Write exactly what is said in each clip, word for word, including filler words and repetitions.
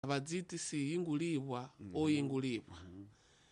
vadziti si ingulibwa mm -hmm. ou ingulibwa. Mm -hmm.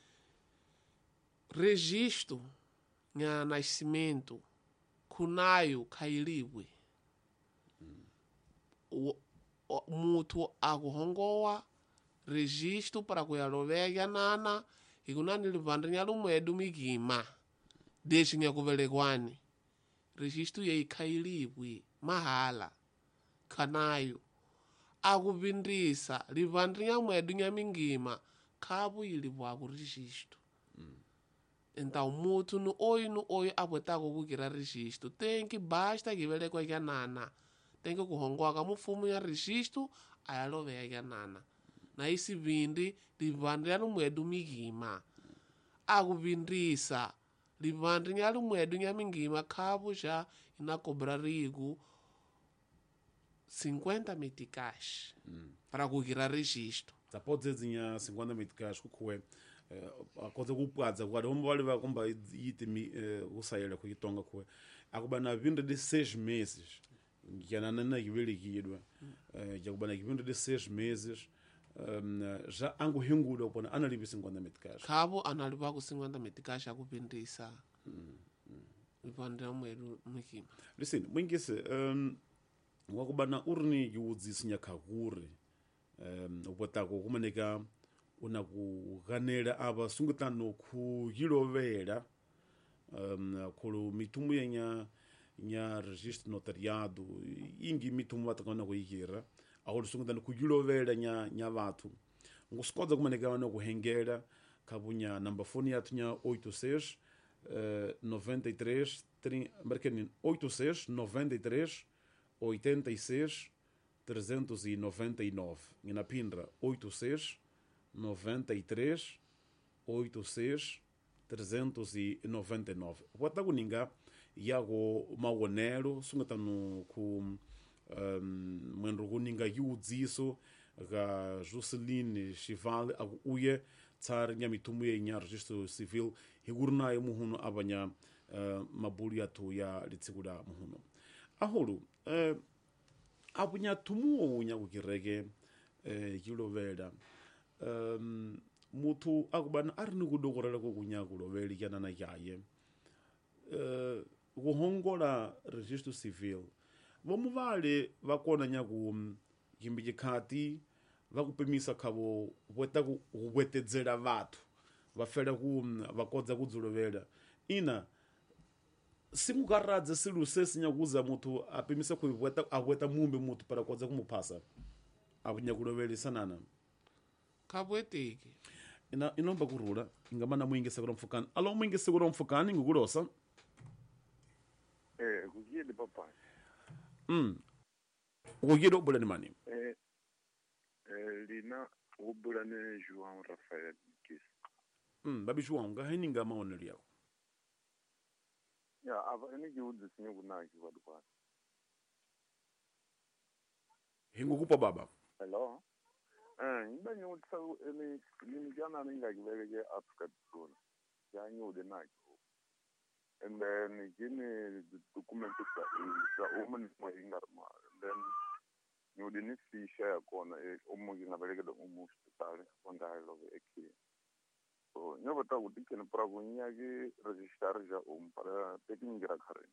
Registro nya nascimento kunayo kailibwe. Mm. O, o, mutu akuhongoa registro para kuyalovega nana ikunani livanda nya lumwedu migima deshi nya kuvelekwani registro ye ikailibwe mahala kanayo akuvindisa livanda nya mwedu nya mingima kabu ilibwa ku registro. Mm. Então mutu no oio no oio apotako kukira registro tem que basta kivelekwa kya nana tem que kuhongoa ka mufumu ya registro ayalovega kya nana na isi vindi livanda nya lumwedu migima akuvindisa livanda nya lumwedu nya mingima kabu já inakobra rigo cinquenta meticais. Mm. Para kukira registro tapodze zinha cinquenta meticais kukuwe uh, akoze kupwadza kwati omwe vale vakomba yiti uh, usayela kuitonga kuwe akubana vindo de seis meses ngianana kivelikidwa uh, jakubana vindo de seis meses um, já anguhingula kupona analipa cinquenta meticais kabo analipa ku cinquenta meticais akupindisa. Mm. Mm. Ipandira mwedu mukima listen mwingise um, wakubana urni yudzisi nyakagure um, upotako kumaneka unakuganela aba sungutano kuyilovela um, kulu mitumu yenya nya registro notariado ingi mitumu watakana kuyikira aho sungutano kuyilovela nya nya vatu nguskoza kumaneka wana kuhengela kabunya number phone yatu nya oito seis noventa e três markeni oito seis noventa e três oitenta e seis trezentos e noventa e nove na pindra oito seis noventa e três oitenta e seis trezentos e noventa e nove wata kuninga yago mawonero sungatano ku um, mwendo kuninga yudziso ga Jusceline Chival uye tsar nya mitumu ye nya registro civil higurna ye muhuno abanya uh, mabulu yatu ya litsigula muhuno aholu uh, abunya tumu nya kukirege uh, yilovela um, mutu akubana arni kudogorela ko kunya kuloveli kana na yaye uh, kuhongola registro civil vomu vale vakona nya ku kimbije khati vakupimisa khavo weta ku wetedzela vathu vafela ku vakodza kudzulovela ina simukaradze silusesi nya kuza mutu apimisa ku weta aweta mumbe mutu para kodza kumupasa abunya kulovelisa nana kabweteke ina inomba kurula ingamana mwingi sekura mfukani alo mwingi sekura mfukani ngukulosa eh kugiyele papa mm kugiyele obula ni mani eh eh lina obula ne João Rafael kis mm babi João nga hininga maoneli yako ya ava ene giudzi sinye kunaki vadukwana hingu kupa baba hello eh imba nyutsa ene lini jana ninga giveke Africa tsona ya nyude naki and then gini dokumenti za za umani mwingarma then nyude ni si share kona umu ngabeleke do umu hospital konda hilo eki so nyoba ta kutike ni para kunya ki registrar ja um para tekingira khare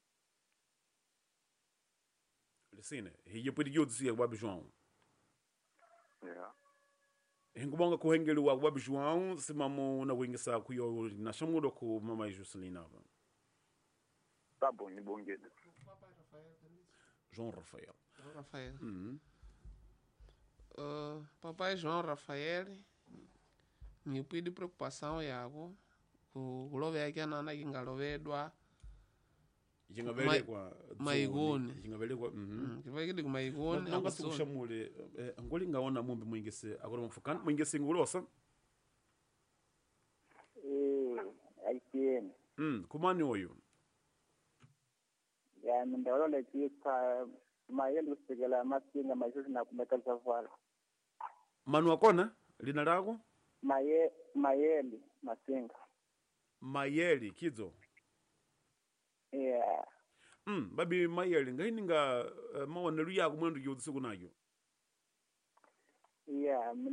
lisine hiye pedi yodsi ya babi João yeah hingubonga kuhengeli wa babi João simamo na wingisa kuyo na shamudo ku mama Juscelina ba tá bom ni bongele João Rafael João Rafael mm uh, papai João Rafael ni pedi preocupação yako ku kuloveka nana ingalovedwa ingabelekwa maigoni ingabelekwa mhm kivekidi ku maigoni nanga sikushamule ngoli ngaona mumbi mwingese akora mfukani mwingese ngulosa eh aitien mm kumani oyo ya ndalo le kika mayeli usigela masinga maisho na kumeka safari manu akona lina lako maye mayeli masinga mayeli kidzo yeah mm babi mayeli ngahininga uh, mawanelu yako mwendo yodzi kunayo yeah